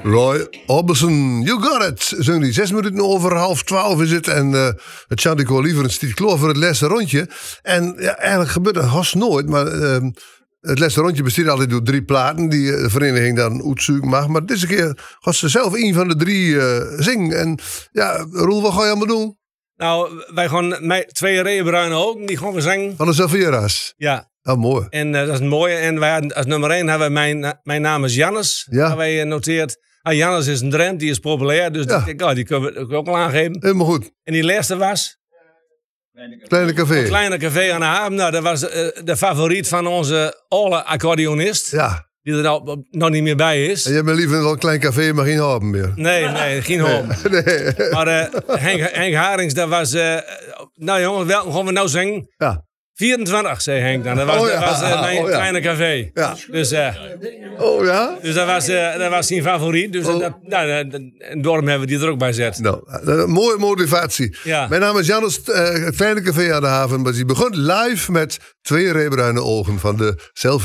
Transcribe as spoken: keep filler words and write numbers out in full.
Roy Orbison, you got it. Zijn die zes minuten over half twaalf is het. En uh, het Chantico ik wel liever een stiet kloor voor het laatste rondje. En ja, eigenlijk gebeurt dat haast nooit. Maar uh, het laatste rondje bestaat altijd uit drie platen. Die de vereniging dan uitzoeken mag. Maar deze keer gaat ze zelf een van de drie uh, zingen. En ja, Roel, wat ga je allemaal doen? Nou, wij gaan met twee regenbruine ogen. Die gaan we zingen. Van de Silvera's? Ja. Oh, mooi. En uh, dat is een mooie. En wij, als nummer één hebben we mijn, mijn naam is Jannes. Ja. Hebben wij genoteerd. Ah, Jannes is een Drent, die is populair. Dus ja. die, oh, die kunnen we ook wel aangeven. Helemaal goed. En die laatste was? Kleine Café. Een kleine café aan de haven. Nou, dat was uh, de favoriet van onze oude accordeonist. Ja. Die er al, nog niet meer bij is. En jij bent liever wel een klein café, maar geen haven meer. Nee, nee, geen home. Nee. nee. Maar uh, Henk, Henk Harings, dat was... Uh, nou jongens, welkom gaan we nou zingen? Ja. vierentwintig, zei Henk dan. Dat was, oh, ja. dat was uh, mijn oh, ja. kleine café. Ja. Dus, uh, oh ja? Dus dat was, uh, dat was zijn favoriet. Dus oh. dat, nou, dat, en daarom hebben we die er ook bij gezet. Nou, een mooie motivatie. Ja. Mijn naam is Jannes, uh, het kleine café aan de haven. Maar die begon live met twee regenbruine ogen van de zelf.